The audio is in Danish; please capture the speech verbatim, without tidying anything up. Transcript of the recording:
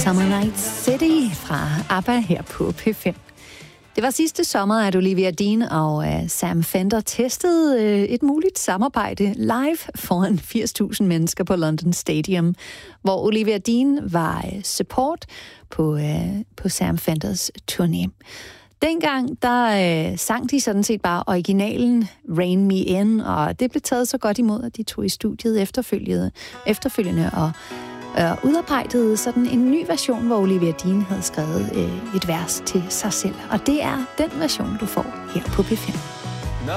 Summer Night City fra ABBA her på P fem. Det var sidste sommer, at Olivia Dean og uh, Sam Fender testede uh, et muligt samarbejde live foran firs tusind mennesker på London Stadium, hvor Olivia Dean var uh, support på, uh, på Sam Fenders turné. Dengang, der uh, sang de sådan set bare originalen Rain Me In, og det blev taget så godt imod, at de tog i studiet efterfølgende, efterfølgende og og udarbejdede sådan en ny version, hvor Olivia Dean havde skrevet øh, et vers til sig selv. Og det er den version, du får her på P fem.